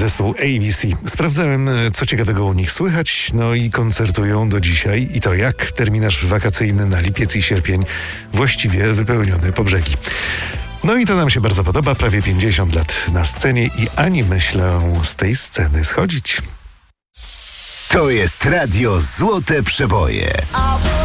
Zespół ABC. Sprawdzałem, co ciekawego u nich słychać, no i koncertują do dzisiaj. I to jak? Terminarz wakacyjny na lipiec i sierpień właściwie wypełniony po brzegi. No i to nam się bardzo podoba. Prawie 50 lat na scenie i ani myślę z tej sceny schodzić. To jest Radio Złote Przeboje.